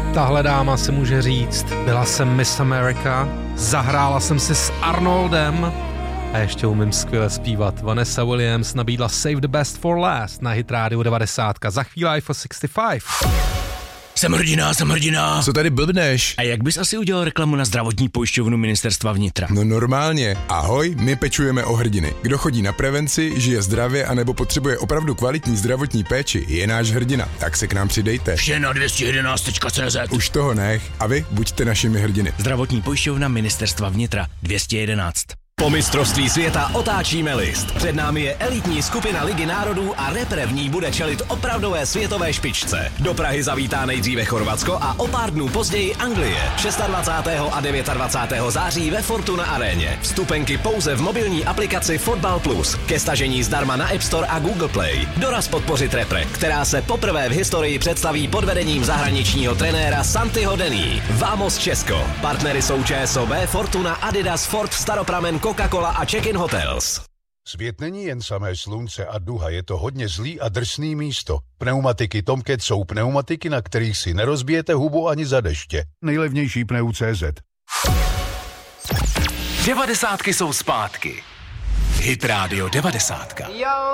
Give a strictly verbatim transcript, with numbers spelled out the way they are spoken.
Tahle dáma si může říct, byla jsem Miss America, zahrála jsem si s Arnoldem a ještě umím skvěle zpívat. Vanessa Williams nabídla Save the Best for Last na Hit Radio devadesát. Za chvíli I F O šedesát pět. Jsem hrdina, jsem hrdina. Co tady blbneš? A jak bys asi udělal reklamu na zdravotní pojišťovnu Ministerstva vnitra? No normálně. Ahoj, my pečujeme o hrdiny. Kdo chodí na prevenci, žije zdravě anebo potřebuje opravdu kvalitní zdravotní péči, je náš hrdina. Tak se k nám přidejte. Vše na dvě stě jedenáct tečka cé zet. Už toho nech. A vy buďte našimi hrdiny. Zdravotní pojišťovna Ministerstva vnitra dvě stě jedenáct. Po mistrovství světa otáčíme list. Před námi je elitní skupina Ligy národů a repre v ní bude čelit opravdové světové špičce. Do Prahy zavítá nejdříve Chorvatsko a o pár dnů později Anglie. dvacátého šestého a dvacátého devátého září ve Fortuna aréně. Vstupenky pouze v mobilní aplikaci Fotbal Plus. Ke stažení zdarma na App Store a Google Play. Doraz podpořit repre, která se poprvé v historii představí pod vedením zahraničního trenéra Santiho Denny. Vamos Česko. Partnery jsou ČSOB, Fortuna, Adidas, Ford, Staropramen, Coca-Cola a Check-in Hotels. Svět není jen samé slunce a duha, je to hodně zlý a drsný místo. Pneumatiky Tomcat jsou pneumatiky, na kterých si nerozbijete hubu ani za deště. Nejlevnější pneu tečka cé zet. Devadesátky jsou zpátky. Hit Radio devadesátka.